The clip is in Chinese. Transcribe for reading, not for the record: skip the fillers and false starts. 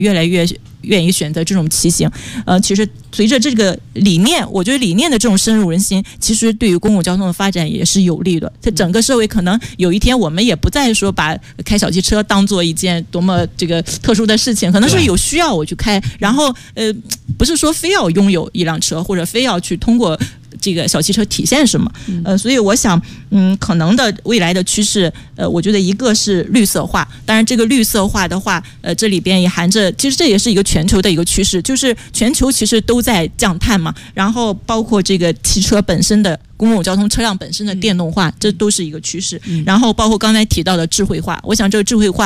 越来越愿意选择这种骑行。其实随着这个理念，我觉得理念的这种深入人心，其实对于公共交通的发展也是有利的。在整个社会可能有一天我们也不再说把开小汽车当做一件多么这个特殊的事情，可能是有需要我去开，然后不是说非要拥有一辆车，或者非要去通过这个小汽车体现什么。所以我想可能的未来的趋势，我觉得一个是绿色化。当然这个绿色化的话，这里边也含着，其实这也是一个全球的一个趋势，就是全球其实都在降碳嘛，然后包括这个汽车本身的公共交通车辆本身的电动化，这都是一个趋势。然后包括刚才提到的智慧化，我想这个智慧化